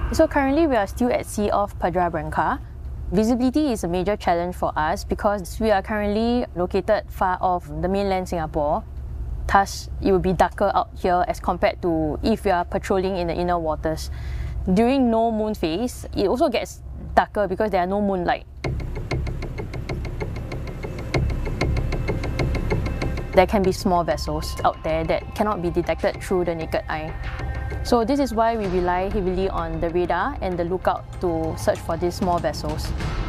So currently we are still at sea off Padra Branca. Visibility is a major challenge for us because we are currently located far off the mainland Singapore. Thus, it will be darker out here as compared to if we are patrolling in the inner waters. During no moon phase, it also gets darker because there are no moonlight. There can be small vessels out there that cannot be detected through the naked eye. So this is why we rely heavily on the radar and the lookout to search for these small vessels.